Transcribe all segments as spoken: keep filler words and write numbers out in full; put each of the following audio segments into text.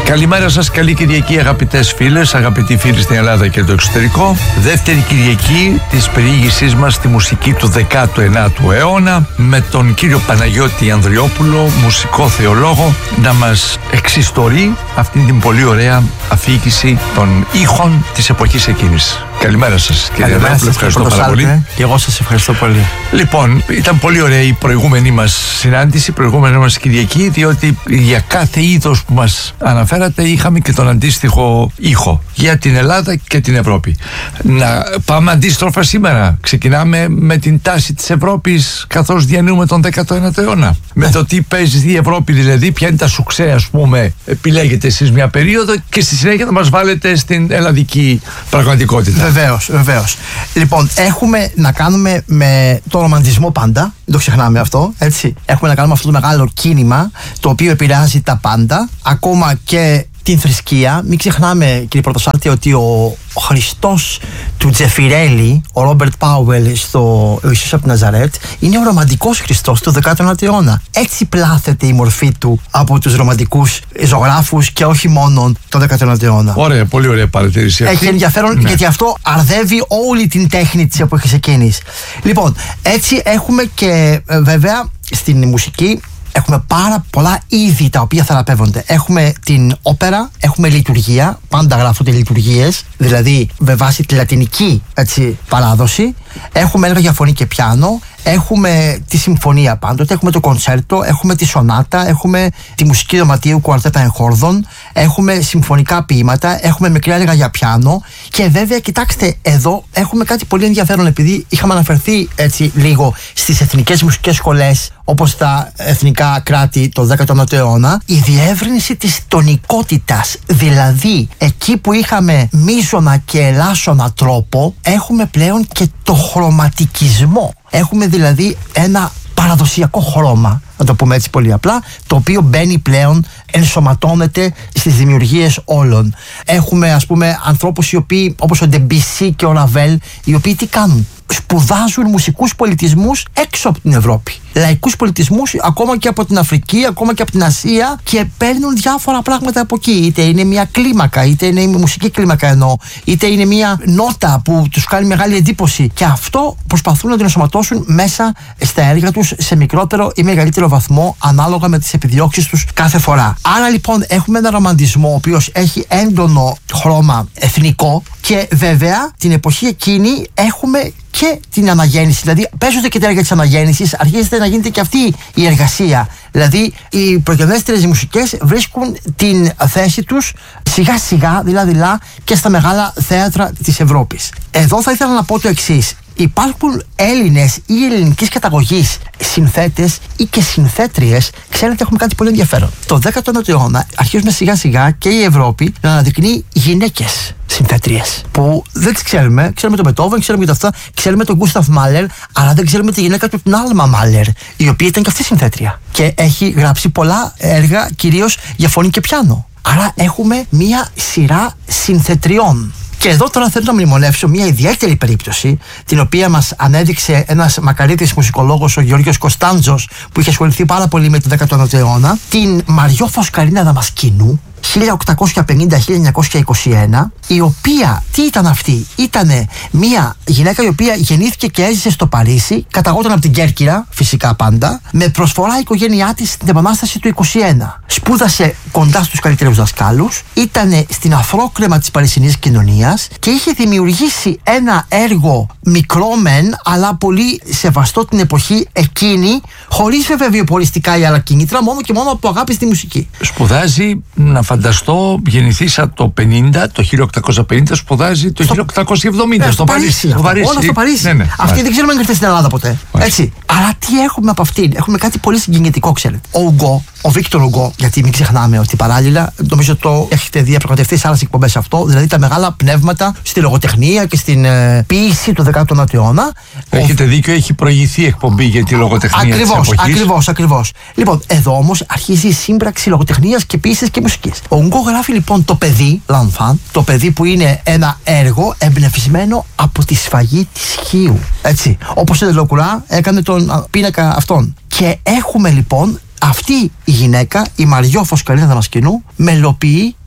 Καλημέρα σας, καλή Κυριακή αγαπητές φίλες, αγαπητοί φίλοι στην Ελλάδα και το εξωτερικό. Δεύτερη Κυριακή της περιήγησής μας στη μουσική του δέκατου ενάτου αιώνα, με τον κύριο Παναγιώτη Ανδριόπουλο, μουσικό θεολόγο, να μας εξιστορεί αυτήν την πολύ ωραία αφήγηση των ήχων της εποχής εκείνης. Καλημέρα σας κύριε Ανδριόπουλο, ευχαριστώ πάρα πολύ. Και εγώ σας ευχαριστώ πολύ. Λοιπόν, ήταν πολύ ωραία η προηγούμενη μας συνάντηση, η προηγούμενη μας Κυριακή, διότι για κάθε είδος που μας αναφέρατε είχαμε και τον αντίστοιχο ήχο για την Ελλάδα και την Ευρώπη. Να πάμε αντίστροφα σήμερα. Ξεκινάμε με την τάση της Ευρώπης καθώς διανύουμε τον δέκατο ένατο αιώνα. Με το τι παίζει η Ευρώπη, δηλαδή, ποια είναι τα σουξέ, ας πούμε, επιλέγετε εσείς μια περίοδο και στη συνέχεια θα μας βάλετε στην ελλαδική πραγματικότητα. Βεβαίως, βεβαίως. Λοιπόν, έχουμε να κάνουμε με το ρομαντισμό πάντα, δεν το ξεχνάμε αυτό, έτσι. Έχουμε να κάνουμε αυτό το μεγάλο κίνημα, το οποίο επηρεάζει τα πάντα, ακόμα και την θρησκεία. Μην ξεχνάμε, κύριε Πρωτοσάλτη, ότι ο, ο Χριστός του Τζεφιρέλη, ο Ρόμπερτ Πάουελ στο ο Ιησούς από τη Ναζαρέτ, είναι ο ρομαντικός Χριστός του δέκατου ένατου αιώνα. Έτσι πλάθεται η μορφή του από τους ρομαντικούς ζωγράφους και όχι μόνο το δέκατο ένατο αιώνα. Ωραία, πολύ ωραία παρατήρηση. Έχει ενδιαφέρον, ναι, γιατί αυτό αρδεύει όλη την τέχνη της εποχής εκείνης. Λοιπόν, έτσι έχουμε και ε, βέβαια στην μουσική. Έχουμε πάρα πολλά είδη τα οποία θεραπεύονται. Έχουμε την όπερα, έχουμε λειτουργία, πάντα γράφονται λειτουργίες, δηλαδή με βάση τη λατινική, έτσι, παράδοση. Έχουμε έργα για φωνή και πιάνο, έχουμε τη συμφωνία πάντοτε, έχουμε το κονσέρτο, έχουμε τη σονάτα, έχουμε τη μουσική δωματίου κουαρτέτα εγχόρδων, έχουμε συμφωνικά ποίηματα, έχουμε μικρά έργα για πιάνο και βέβαια, κοιτάξτε, εδώ έχουμε κάτι πολύ ενδιαφέρον, επειδή είχαμε αναφερθεί έτσι λίγο στις εθνικές μουσικές σχολές όπως τα εθνικά κράτη το δέκατο ένατο αιώνα, η διεύρυνση της τονικότητας, δηλαδή εκεί που είχαμε μείζωνα και ελάσσονα τρόπο, έχουμε πλέον και το χρωματικισμό. Έχουμε δηλαδή ένα παραδοσιακό χρώμα, να το πούμε έτσι πολύ απλά, το οποίο μπαίνει πλέον, ενσωματώνεται στις δημιουργίες όλων. Έχουμε, ας πούμε, ανθρώπους οι οποίοι, όπως ο Ντεμπισί και ο Ραβέλ, οι οποίοι τι κάνουν? Σπουδάζουν μουσικούς πολιτισμούς έξω από την Ευρώπη. Λαϊκούς πολιτισμούς ακόμα και από την Αφρική, ακόμα και από την Ασία, και παίρνουν διάφορα πράγματα από εκεί. Είτε είναι μια κλίμακα, είτε είναι μια μουσική κλίμακα εννοώ, είτε είναι μια νότα που τους κάνει μεγάλη εντύπωση. Και αυτό προσπαθούν να την ενσωματώσουν μέσα στα έργα τους σε μικρότερο ή μεγαλύτερο βαθμό, ανάλογα με τις επιδιώξεις τους κάθε φορά. Άρα λοιπόν έχουμε ένα ρομαντισμό ο οποίος έχει έντονο χρώμα εθνικό, και βέβαια την εποχή εκείνη έχουμε και την αναγέννηση. Δηλαδή παίζονται και τα έργα της αναγέννησης, αρχίζεται να γίνεται και αυτή η εργασία. Δηλαδή οι προγενέστερες μουσικές βρίσκουν την θέση τους σιγά σιγά, δηλαδή και στα μεγάλα θέατρα της Ευρώπης. Εδώ θα ήθελα να πω το εξής. Υπάρχουν Έλληνες ή ελληνικής καταγωγής συνθέτες ή και συνθέτριες. Ξέρετε, έχουμε κάτι πολύ ενδιαφέρον. Το δέκατο ένατο αιώνα αρχίζουμε σιγά σιγά και η Ευρώπη να αναδεικνύει γυναίκες συνθέτριες που δεν τις ξέρουμε. Ξέρουμε τον Μπετόβεν, ξέρουμε και αυτά, ξέρουμε τον Γκούσταφ Μάλερ, αλλά δεν ξέρουμε τη γυναίκα του, την Άλμα Μάλερ, η οποία ήταν και αυτή συνθέτρια και έχει γράψει πολλά έργα, κυρίως για φωνή και πιάνο. Άρα έχουμε μία σειρά συνθετριών. Και εδώ τώρα θέλω να μνημονεύσω μια ιδιαίτερη περίπτωση, την οποία μας ανέδειξε ένας μακαρίτης μουσικολόγος, ο Γεώργιος Κωνσταντζος, που είχε ασχοληθεί πάρα πολύ με το δέκατο ένατο αιώνα, την Μαριό Φωσκαρίνα Δαμασκηνού, χίλια οκτακόσια πενήντα με χίλια εννιακόσια είκοσι ένα, η οποία, τι ήταν αυτή? Ήτανε μια γυναίκα η οποία γεννήθηκε και έζησε στο Παρίσι, καταγόταν από την Κέρκυρα, φυσικά πάντα, με προσφορά η οικογένειά της στην Επανάσταση του είκοσι ένα. Σπούδασε κοντά στους καλύτερους δασκάλους, ήτανε στην αφρόκρεμα της παρισινής κοινωνίας και είχε δημιουργήσει ένα έργο μικρό μεν, αλλά πολύ σεβαστό την εποχή εκείνη, χωρίς βέβαια βιοποριστικά ή άλλα κίνητρα, μόνο και μόνο από αγάπη στη μουσική. Σπουδάζει, να φανταστώ, γεννηθήσα το πενήντα, το χίλια οκτακόσια πενήντα, σπουδάζει το στο... χίλια οκτακόσια εβδομήντα ναι, στο Παρίσι. Παρίσι. Παρίσι. Όλα στο Παρίσι. Ναι, ναι, αυτή δεν ξέρουμε αν ήρθε στην Ελλάδα ποτέ. Έτσι. Αλλά τι έχουμε από αυτήν? Έχουμε κάτι πολύ συγκινητικό, ξέρετε. Ο Ουγκό, ο Βίκτορ Ουγκό, γιατί μην ξεχνάμε ότι παράλληλα, νομίζω το έχετε διαπραγματευτεί σε άλλες εκπομπές αυτό, δηλαδή τα μεγάλα πνεύματα στη λογοτεχνία και στην ε, ποίηση του δέκατου ένατου αιώνα. Έχετε ο... δίκιο, έχει προηγηθεί εκπομπή για τη λογοτεχνία της εποχής. Ακριβώς, ακριβώς. Λοιπόν, εδώ όμως αρχίζει η σύμπραξη λογοτεχνίας και ποίησης και μουσικής. Ο Ουγκό γράφει λοιπόν το παιδί, Λανφάν, το παιδί που είναι ένα έργο εμπνευσμένο από τη σφαγή της Χίου. Έτσι. Όπως ο Ντελοκουρά έκανε τον πίνακα αυτόν. Και έχουμε λοιπόν αυτή η γυναίκα, η Μαριό Φωσκαρίνα Δαμασκηνού, μελοποιεί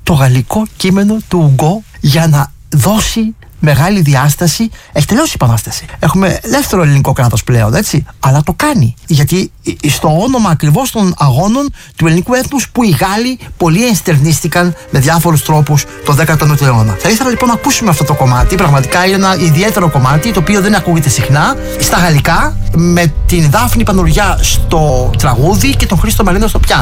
το γαλλικό κείμενο του Ουγκό για να δώσει μεγάλη διάσταση. Έχει τελειώσει η Επανάσταση. Έχουμε ελεύθερο ελληνικό κράτος πλέον, έτσι. Αλλά το κάνει. Γιατί στο όνομα ακριβώς των αγώνων του ελληνικού έθνους που οι Γάλλοι πολύ ενστερνίστηκαν με διάφορους τρόπους το δέκατο αιώνα. Θα ήθελα λοιπόν να ακούσουμε αυτό το κομμάτι. Πραγματικά είναι ένα ιδιαίτερο κομμάτι, το οποίο δεν ακούγεται συχνά. Στα γαλλικά, με την Δάφνη Πανουργιά στο τραγούδι και τον Χρήστο Μαρίνο στο πιάνο.